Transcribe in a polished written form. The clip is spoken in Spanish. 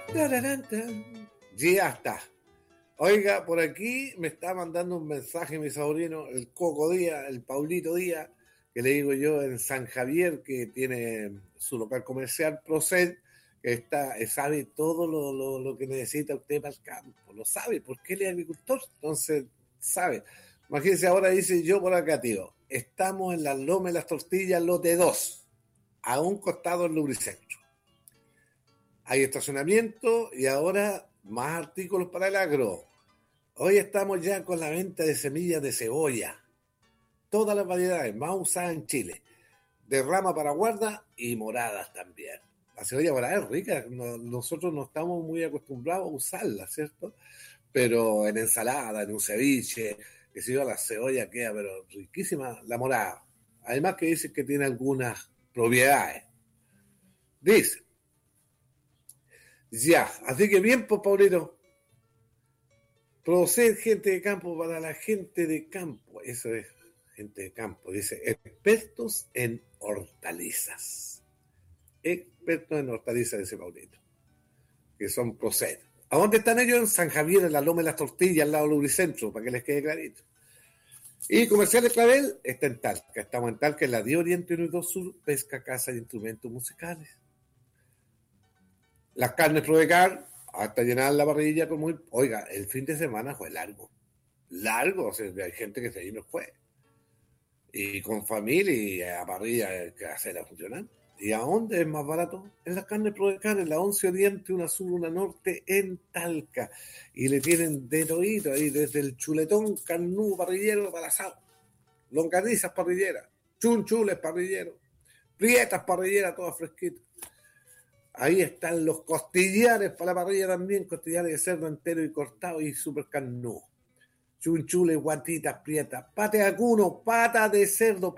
Tararán, tan. Ya está. Oiga, por aquí me está mandando un mensaje mi sobrino, el Coco Díaz, el Paulito Díaz, que le digo yo en San Javier, que tiene su local comercial Proced, que sabe todo lo que necesita usted para el campo, lo sabe, porque él es agricultor, entonces sabe. Imagínense, ahora dice yo por acá, tío, estamos en las Lomas y las Tortillas, lote 2, a un costado del Lubricentro. Hay estacionamiento y ahora más artículos para el agro. Hoy estamos ya con la venta de semillas de cebolla. Todas las variedades más usadas en Chile. De rama para guarda y moradas también. La cebolla morada es rica. Nosotros no estamos muy acostumbrados a usarla, ¿cierto? Pero en ensalada, en un ceviche, que si yo, la cebolla queda pero riquísima la morada. Además que dice que tiene algunas propiedades. Dice. Ya, así que bien, pues, Paulito. Producir gente de campo para la gente de campo. Eso es, gente de campo. Dice, expertos en hortalizas. Expertos en hortalizas, dice Paulito. Que son Proced. ¿A dónde están ellos? En San Javier, en la Loma de las Tortillas, al lado del Lubricentro, para que les quede clarito. Y Comerciales Clavel está en Talca. Estamos en Talca, en la 10 Oriente 1 y 2 Sur, pesca, caza y instrumentos musicales. Las carnes Prodecar, hasta llenar la parrilla como... Oiga, el fin de semana fue largo. Largo, o sea, hay gente que se vino el jueves. Y con familia y a parrilla que hacerla funcionar. ¿Y a dónde es más barato? En las carnes Prodecar, en la 11 Oriente, una Sur, una Norte, en Talca. Y le tienen de todito ahí, desde el chuletón carnudo parrillero para asado. Longanizas parrilleras, chunchules parrilleros, prietas parrilleras, todas fresquitas. Ahí están los costillares para la parrilla también, costillares de cerdo entero y cortado y súper carnudo. Chunchules, guatitas, prietas, pate acuno, pata de cerdo,